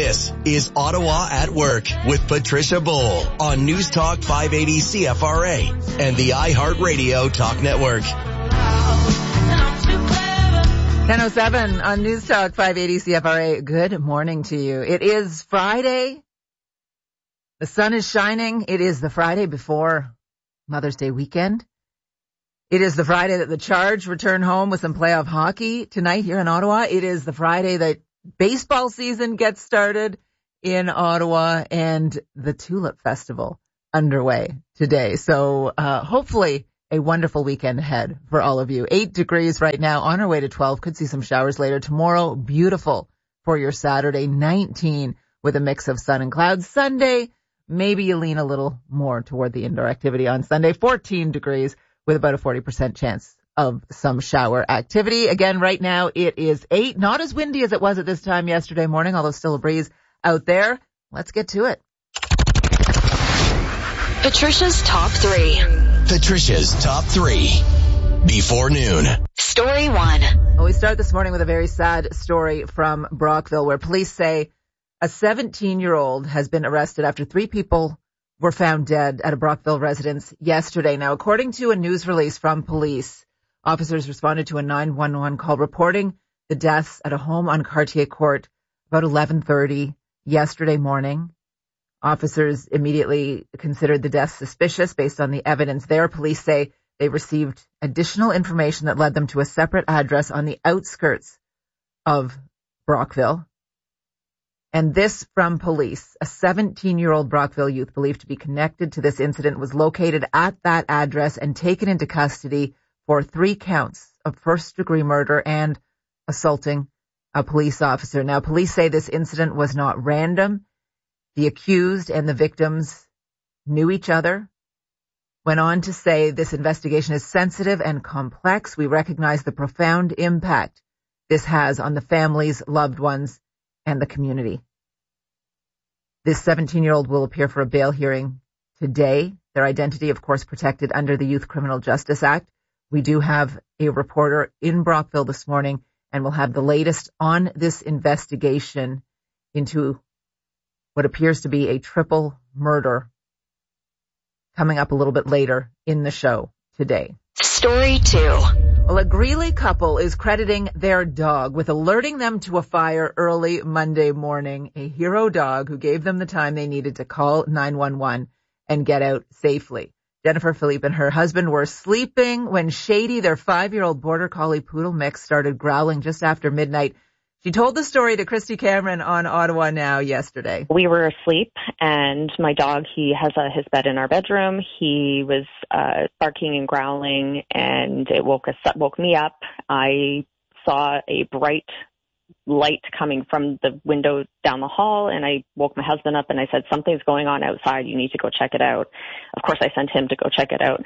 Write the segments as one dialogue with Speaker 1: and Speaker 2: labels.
Speaker 1: This is Ottawa at Work with Patricia Bowl on News Talk 580 CFRA and the iHeartRadio Talk Network.
Speaker 2: 10:07 on News Talk 580 CFRA. Good morning to you. It is Friday. The sun is shining. It is the Friday before Mother's Day weekend. It is the Friday that the Charge return home with some playoff hockey tonight here in Ottawa. It is the Friday that baseball season gets started in Ottawa and the Tulip Festival underway today. So hopefully a wonderful weekend ahead for all of you. 8 degrees right now, on our way to 12. Could see some showers later. Tomorrow, beautiful for your Saturday. 19 with a mix of sun and clouds. Sunday, maybe you lean a little more toward the indoor activity on Sunday. 14 degrees with about a 40% chance of some shower activity. Again, right now it is 8. Not as windy as it was at this time yesterday morning, although still a breeze out there. Let's get to it.
Speaker 3: Patricia's Top 3.
Speaker 1: Patricia's Top 3 before noon.
Speaker 3: Story 1.
Speaker 2: Well, we start this morning with a very sad story from Brockville, where police say a 17-year-old has been arrested after 3 people were found dead at a Brockville residence yesterday. Now, according to a news release from police, officers responded to a 911 call reporting the deaths at a home on Cartier Court about 11:30 yesterday morning. Officers immediately considered the deaths suspicious based on the evidence there. Police say they received additional information that led them to a separate address on the outskirts of Brockville. And this from police. A 17-year-old Brockville youth believed to be connected to this incident was located at that address and taken into custody for 3 counts of first-degree murder and assaulting a police officer. Now, police say this incident was not random. The accused and the victims knew each other. Went on to say this investigation is sensitive and complex. We recognize the profound impact this has on the families, loved ones, and the community. This 17-year-old will appear for a bail hearing today. Their identity, of course, protected under the Youth Criminal Justice Act. We do have a reporter in Brockville this morning, and we'll have the latest on this investigation into what appears to be a triple murder coming up a little bit later in the show today.
Speaker 3: Story 2.
Speaker 2: Well, a Greeley couple is crediting their dog with alerting them to a fire early Monday morning, a hero dog who gave them the time they needed to call 911 and get out safely. Jennifer Philippe and her husband were sleeping when Shady, their 5-year-old border collie poodle mix, started growling just after midnight. She told the story to Christy Cameron on Ottawa Now yesterday.
Speaker 4: We were asleep, and my dog, he has his bed in our bedroom. He was barking and growling, and it woke me up. I saw a bright light coming from the window down the hall, and I woke my husband up, and I said, something's going on outside. You need to go check it out. Of course, I sent him to go check it out.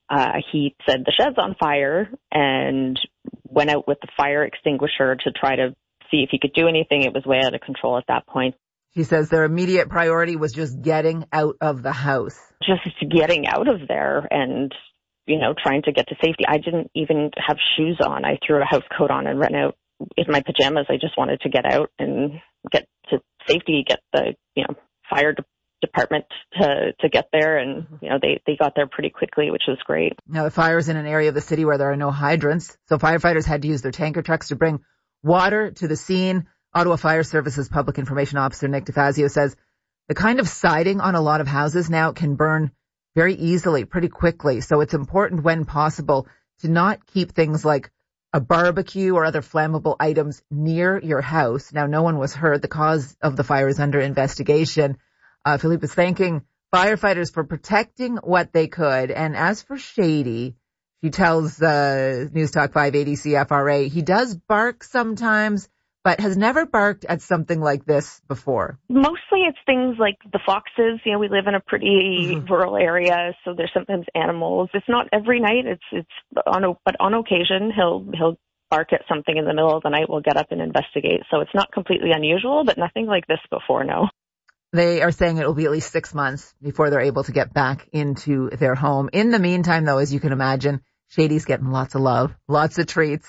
Speaker 4: He said the shed's on fire and went out with the fire extinguisher to try to see if he could do anything. It was way out of control at that point.
Speaker 2: She says their immediate priority was just getting out of the house.
Speaker 4: Just getting out of there and, trying to get to safety. I didn't even have shoes on. I threw a house coat on and ran out in my pajamas. I just wanted to get out and get to safety, get the, fire department to get there. And, they got there pretty quickly, which was great.
Speaker 2: Now, the fire is in an area of the city where there are no hydrants. So firefighters had to use their tanker trucks to bring water to the scene. Ottawa Fire Services Public Information Officer Nick DeFazio says the kind of siding on a lot of houses now can burn very easily, pretty quickly. So it's important when possible to not keep things like a barbecue or other flammable items near your house. Now, no one was hurt. The cause of the fire is under investigation. Philippe is thanking firefighters for protecting what they could. And as for Shady, she tells News Talk 580 CFRA, he does bark sometimes, but has never barked at something like this before.
Speaker 4: Mostly it's things like the foxes. We live in a pretty rural area, so there's sometimes animals. It's not every night. But on occasion he'll bark at something in the middle of the night. We'll get up and investigate. So it's not completely unusual, but nothing like this before, no.
Speaker 2: They are saying it will be at least 6 months before they're able to get back into their home. In the meantime, though, as you can imagine, Shady's getting lots of love, lots of treats.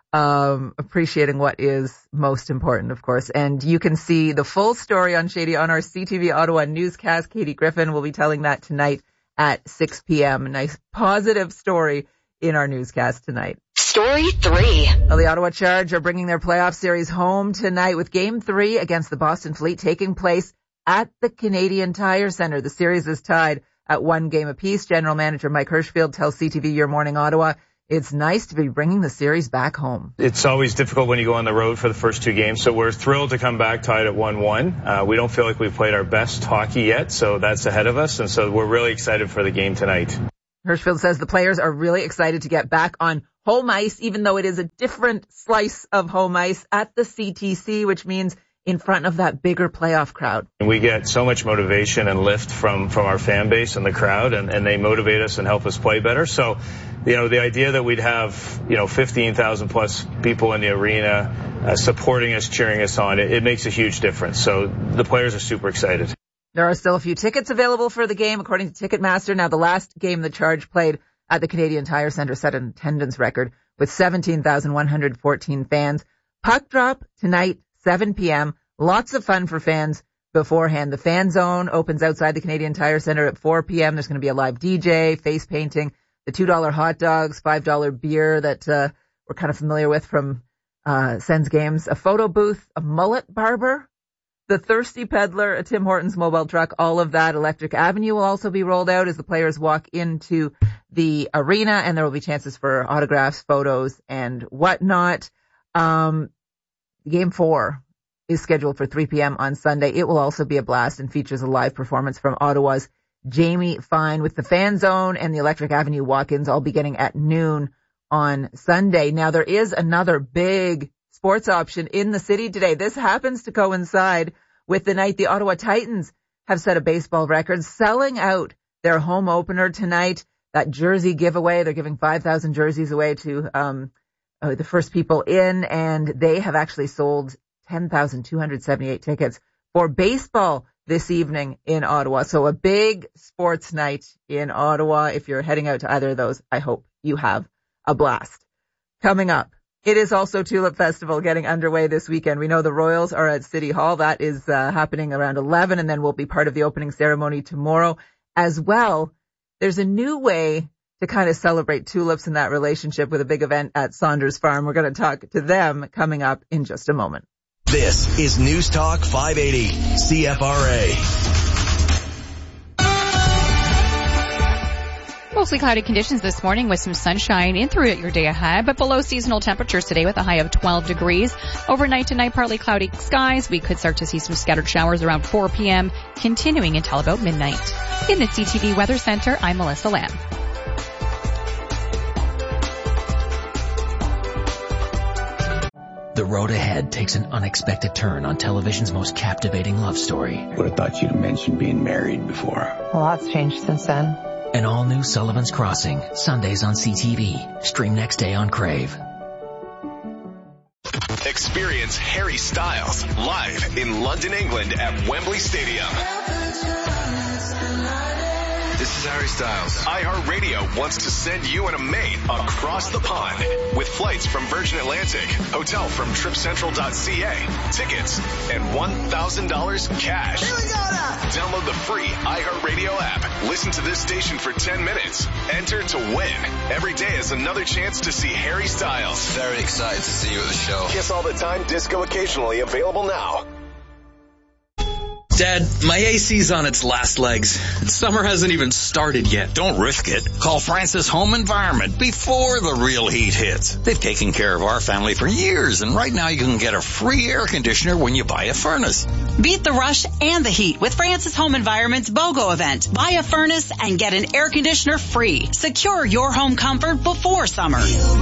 Speaker 2: appreciating what is most important, of course. And you can see the full story on Shady on our CTV Ottawa newscast. Katie Griffin will be telling that tonight at 6 p.m. A nice positive story in our newscast tonight.
Speaker 3: Story 3.
Speaker 2: Well, the Ottawa Charge are bringing their playoff series home tonight with Game 3 against the Boston Fleet taking place at the Canadian Tire Centre. The series is tied at 1 game apiece. General Manager Mike Hirschfield tells CTV Your Morning Ottawa it's nice to be bringing the series back home.
Speaker 5: It's always difficult when you go on the road for the first 2 games, so we're thrilled to come back tied at 1-1. We don't feel like we've played our best hockey yet, so that's ahead of us, and so we're really excited for the game tonight.
Speaker 2: Hirschfield says the players are really excited to get back on home ice, even though it is a different slice of home ice at the CTC, which means in front of that bigger playoff crowd.
Speaker 5: And we get so much motivation and lift from our fan base and the crowd, and they motivate us and help us play better. So, the idea that we'd have, 15,000 plus people in the arena supporting us, cheering us on, it makes a huge difference. So the players are super excited.
Speaker 2: There are still a few tickets available for the game, according to Ticketmaster. Now, the last game the Charge played at the Canadian Tire Centre set an attendance record with 17,114 fans. Puck drop tonight, 7 p.m. Lots of fun for fans beforehand. The Fan Zone opens outside the Canadian Tire Centre at 4 p.m. There's going to be a live DJ, face painting, the $2 hot dogs, $5 beer that we're kind of familiar with from Sens games, a photo booth, a mullet barber, the Thirsty Peddler, a Tim Hortons mobile truck, all of that. Electric Avenue will also be rolled out as the players walk into the arena, and there will be chances for autographs, photos, and whatnot. Game 4 is scheduled for 3 p.m. on Sunday. It will also be a blast and features a live performance from Ottawa's Jamie Fine, with the Fan Zone and the Electric Avenue walk-ins all beginning at noon on Sunday. Now, there is another big sports option in the city today. This happens to coincide with the night the Ottawa Titans have set a baseball record, selling out their home opener tonight. That jersey giveaway, they're giving 5,000 jerseys away to the first people in, and they have actually sold 10,278 tickets for baseball this evening in Ottawa. So a big sports night in Ottawa. If you're heading out to either of those, I hope you have a blast. Coming up, it is also Tulip Festival getting underway this weekend. We know the Royals are at City Hall. That is happening around 11, and then we'll be part of the opening ceremony tomorrow as well. There's a new way to kind of celebrate tulips and that relationship with a big event at Saunders Farm. We're going to talk to them coming up in just a moment.
Speaker 1: This is News Talk 580 CFRA.
Speaker 6: Mostly cloudy conditions this morning with some sunshine in through your day ahead, but below seasonal temperatures today with a high of 12 degrees. Overnight tonight, partly cloudy skies. We could start to see some scattered showers around 4 p.m., continuing until about midnight. In the CTV Weather Center, I'm Melissa Lamb.
Speaker 7: The road ahead takes an unexpected turn on television's most captivating love story.
Speaker 8: Would have thought you'd mentioned being married before.
Speaker 9: A lot's changed since then.
Speaker 7: An all-new Sullivan's Crossing, Sundays on CTV. Stream next day on Crave.
Speaker 10: Experience Harry Styles live in London, England at Wembley Stadium. This is Harry Styles. iHeartRadio wants to send you and a mate across the pond with flights from Virgin Atlantic, hotel from TripCentral.ca, tickets, and $1,000 cash. Here we go now. Download the free iHeartRadio app. Listen to this station for 10 minutes. Enter to win. Every day is another chance to see Harry Styles.
Speaker 11: Very excited to see you at the show.
Speaker 10: Kiss all the time, disco occasionally, available now.
Speaker 12: Dad, my AC's on its last legs. Summer hasn't even started yet.
Speaker 11: Don't risk it. Call Francis Home Environment before the real heat hits. They've taken care of our family for years, and right now you can get a free air conditioner when you buy a furnace.
Speaker 13: Beat the rush and the heat with Francis Home Environment's BOGO event. Buy a furnace and get an air conditioner free. Secure your home comfort before summer.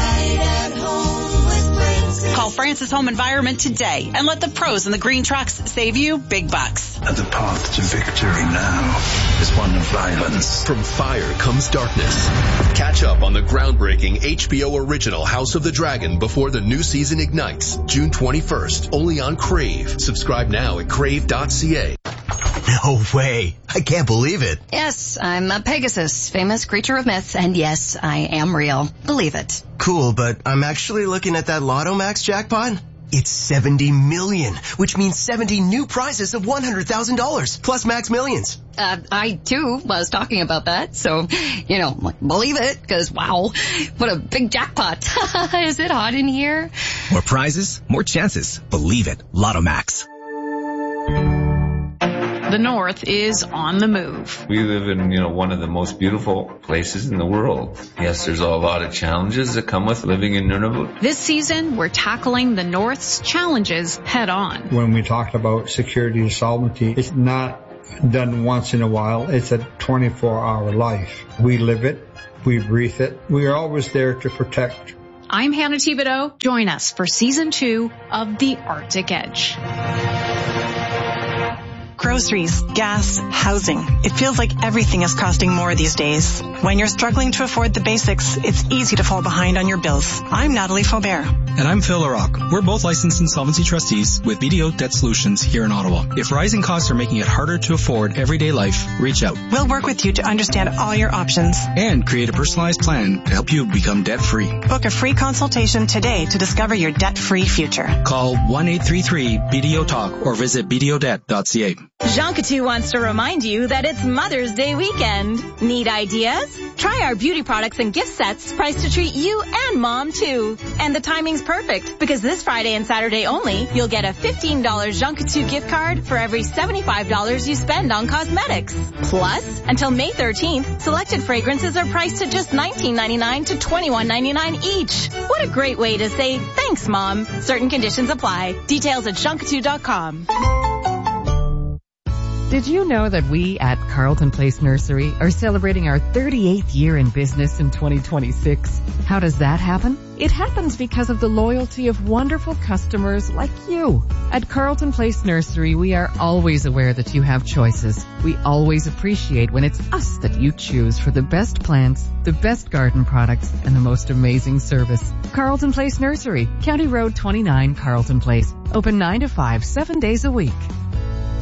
Speaker 13: Call Francis Home Environment today and let the pros in the green trucks save you big bucks.
Speaker 14: The path to victory now is one of violence.
Speaker 15: From fire comes darkness. Catch up on the groundbreaking HBO original House of the Dragon before the new season ignites, June 21st, only on Crave. Subscribe now at crave.ca.
Speaker 1: No way. I can't believe it.
Speaker 16: Yes, I'm a Pegasus, famous creature of myth, and yes, I am real. Believe it.
Speaker 1: Cool, but I'm actually looking at that Lotto Max jackpot. It's 70 million, which means 70 new prizes of $100,000 plus Max Millions.
Speaker 16: I too was talking about that, so, believe it, because wow, what a big jackpot. Is it hot in here?
Speaker 17: More prizes, more chances. Believe it. Lotto Max.
Speaker 18: The North is on the move.
Speaker 19: We live in, one of the most beautiful places in the world. Yes, there's a lot of challenges that come with living in Nunavut.
Speaker 18: This season, we're tackling the North's challenges head on.
Speaker 20: When we talk about security and sovereignty, it's not done once in a while. It's a 24-hour life. We live it. We breathe it. We are always there to protect.
Speaker 18: I'm Hannah Thibodeau. Join us for Season 2 of The Arctic Edge.
Speaker 21: Groceries, gas, housing. It feels like everything is costing more these days. When you're struggling to afford the basics, it's easy to fall behind on your bills. I'm Natalie Faubert.
Speaker 22: And I'm Phil LaRock. We're both licensed insolvency trustees with BDO Debt Solutions here in Ottawa. If rising costs are making it harder to afford everyday life, reach out.
Speaker 21: We'll work with you to understand all your options.
Speaker 22: And create a personalized plan to help you become debt-free.
Speaker 21: Book a free consultation today to discover your debt-free future.
Speaker 22: Call 1-833-BDO-TALK or visit bdodebt.ca.
Speaker 23: Jean Coutu wants to remind you that it's Mother's Day weekend. Need ideas? Try our beauty products and gift sets priced to treat you and Mom too. And the timing's perfect because this Friday and Saturday only, you'll get a $15 Jean Coutu gift card for every $75 you spend on cosmetics. Plus, until May 13th, selected fragrances are priced at just $19.99 to $21.99 each. What a great way to say thanks, Mom. Certain conditions apply. Details at jeancoutu.com.
Speaker 24: Did you know that we at Carleton Place Nursery are celebrating our 38th year in business in 2026? How does that happen? It happens because of the loyalty of wonderful customers like you. At Carleton Place Nursery, we are always aware that you have choices. We always appreciate when it's us that you choose for the best plants, the best garden products, and the most amazing service. Carleton Place Nursery, County Road 29, Carleton Place. Open 9 to 5, 7 days a week.